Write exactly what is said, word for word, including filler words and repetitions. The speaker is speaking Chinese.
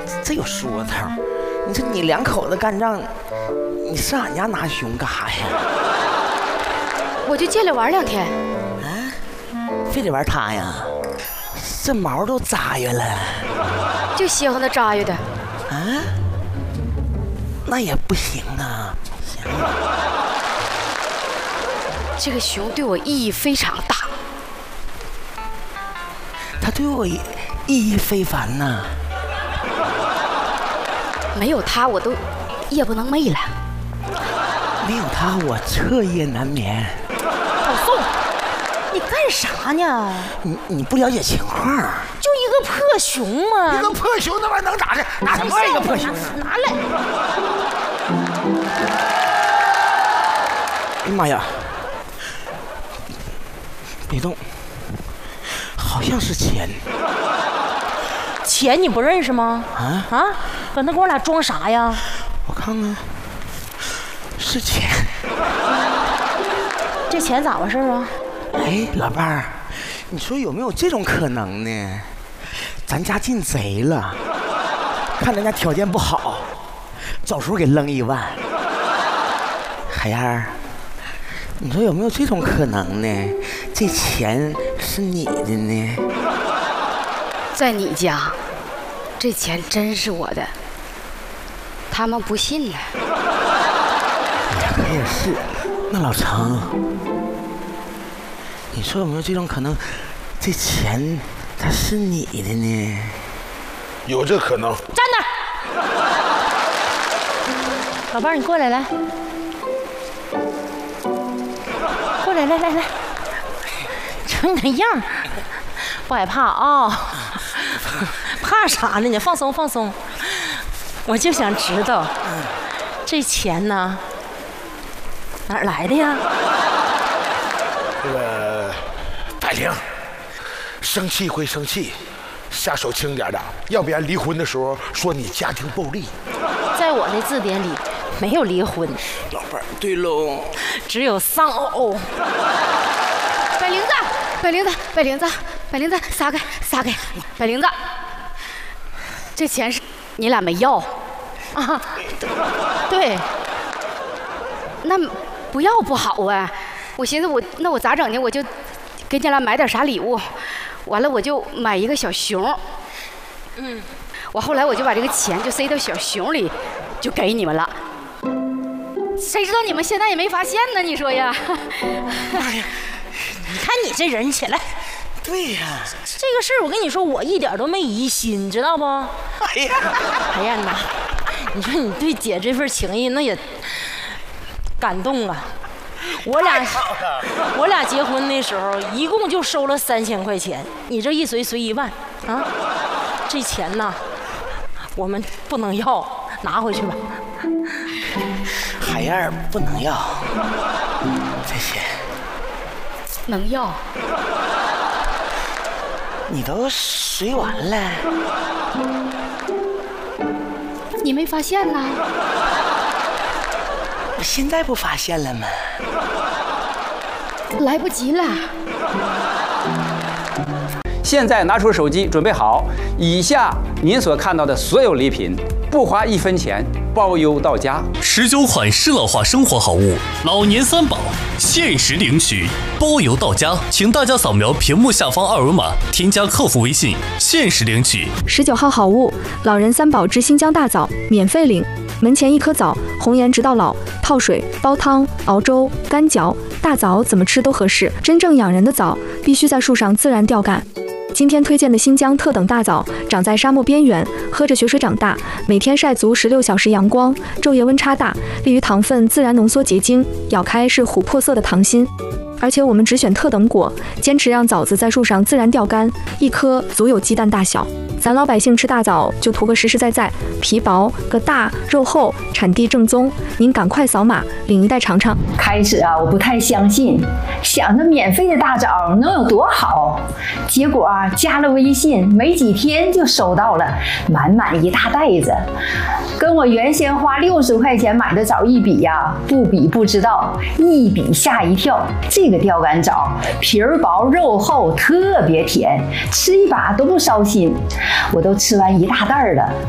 这有说头。你说你两口子干仗，你上俺家拿熊干啥呀？ 我就借来玩两天。 啊，非得玩它呀？这毛都扎下了。 就稀罕那扎下的。 啊？那也不行啊。行。 这个熊对我意义非常大。 它对我意义非凡呐、啊。 没有它，我都夜不能寐了。 没有它，我彻夜难眠。 老宋，你干啥呢？ 你你不了解情况。 就一个破熊嘛。 一个破熊，那玩意儿能咋的？拿什么一个破熊？ 拿来。 哎呀妈呀！别动，好像是钱。 钱你不认识吗？啊啊！搁那给我俩装啥呀？ 我看看，是钱。 这钱咋回事啊？ 哎，老伴儿，你说有没有这种可能呢？咱家进贼了，看咱家条件不好，走时候给扔一万。海燕儿，你说有没有这种可能呢？这钱是你的呢？ 在你家，这钱真是我的。他们不信呢。 可也是。那老程，你说有没有这种可能？这钱它是你的呢？ 有这可能。 站那儿，老伴儿，你过来来，过来来来来，瞅你那样，不害怕啊、哦？怕啥呢？你放松放松。我就想知道，这钱呢，哪儿来的呀？ 这个百灵，生气归生气，下手轻点的，要不然离婚的时候说你家庭暴力。 在我的字典里没有离婚， 老伴儿，对喽， 只有丧偶。 百灵子，百灵子，百灵子，百灵子，撒开，撒开，百灵子，这钱是你俩没要啊？对， 那不要不好啊。我寻思我那我咋整呢？我就给你俩买点啥礼物，完了我就买一个小熊。嗯，我后来我就把这个钱就塞到小熊里，就给你们了。谁知道你们现在也没发现呢？你说呀？ 哎呀，你看你这人起来。 对呀、啊， 这个事儿我跟你说，我一点都没疑心，知道不？ 哎呀， 海燕呐，你说你对姐这份情谊那也感动啊。我俩我俩结婚那时候一共就收了三千块钱，你这一随随一万啊，这钱呢我们不能要，拿回去吧。 海燕儿不能要这些， 能要。 你都随完了， 你没发现呢？ 我现在不发现了吗？ 来不及了。 现在拿出手机，准备好。以下您所看到的所有礼品，不花一分钱，包邮到家。 十九款适老化生活好物，老年三宝，限时领取，包邮到家。请大家扫描屏幕下方二维码，添加客服微信，限时领取。 十九号好物，老人三宝之新疆大枣，免费领。门前一颗枣，红颜直到老，泡水、煲汤、熬粥、干嚼，大枣怎么吃都合适。真正养人的枣，必须在树上自然吊干。今天推荐的新疆特等大枣，长在沙漠边缘，喝着雪水长大，每天晒足十六小时阳光，昼夜温差大，利于糖分自然浓缩结晶，咬开是琥珀色的糖心。而且我们只选特等果，坚持让枣子在树上自然吊干，一颗足有鸡蛋大小。咱老百姓吃大枣就图个实实在在，皮薄个大，肉厚，产地正宗。您赶快扫码领一袋尝尝。 开始啊，我不太相信，想着免费的大枣能有多好，结果啊，加了微信没几天就收到了满满一大袋子，跟我原先花六十块钱买的枣一比呀、啊，不比不知道，一比吓一跳。这个吊干枣皮儿薄肉厚，特别甜，吃一把都不烧心。我都吃完一大袋了。